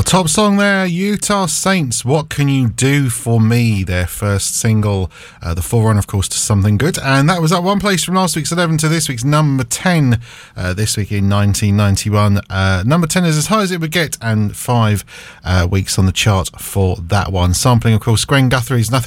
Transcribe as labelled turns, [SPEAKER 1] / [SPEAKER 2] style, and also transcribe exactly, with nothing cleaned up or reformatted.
[SPEAKER 1] Top song there, Utah Saints, What Can You Do For Me, their first single, uh, the forerunner, of course, to Something Good. And that was up one place from last week's eleven to this week's number ten, uh, this week in nineteen ninety-one. Uh, number ten is as high as it would get, and five uh, weeks on the chart for that one. Sampling, of course, Graham Guthrie's Nothing